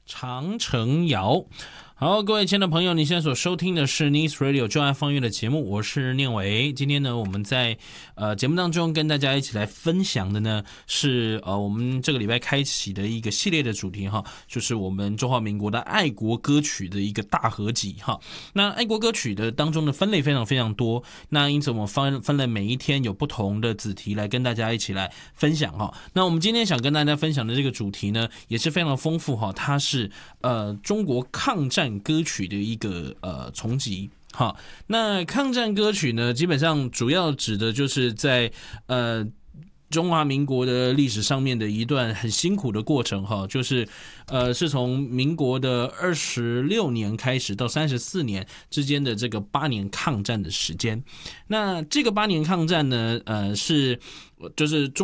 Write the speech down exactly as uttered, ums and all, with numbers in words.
长城谣。好，各位亲爱的朋友，你现在所收听的是 Nice Radio 就爱放乐的节目，我是念伟。今天呢，我们在呃节目当中跟大家一起来分享的呢是呃我们这个礼拜开启的一个系列的主题哈，就是我们中华民国的爱国歌曲的一个大合集哈。那爱国歌曲的当中的分类非常非常多，那因此我们分分了每一天有不同的子题来跟大家一起来分享哈。那我们今天想跟大家分享的这个主题呢，也是非常丰富哈，它是呃中国抗战歌曲的一个呃重集。好，那抗战歌曲呢，基本上主要指的就是在呃中华民国的历史上面的一段很辛苦的过程哈，就是呃是从民国的二十六年开始到三十四年之间的这个八年抗战的时间。那这个八年抗战呢，呃是就是中